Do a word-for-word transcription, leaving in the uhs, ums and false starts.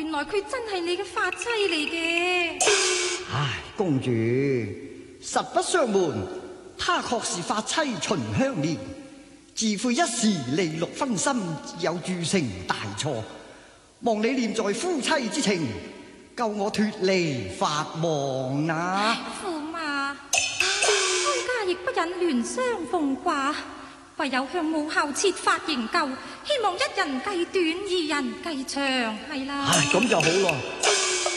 原來佢真係你嘅髮妻嚟嘅。 唉，公主，實不相瞞，她確是髮妻秦香蓮，自悔一時利祿分心，有鑄成大錯，望你念在夫妻之情，救我脫離法網啊！ 駙馬，哀家亦不忍聯雙鳳掛，唯有向母后設法營救，希望一人計短，二人計長，係啦。 唉，咁就好咯。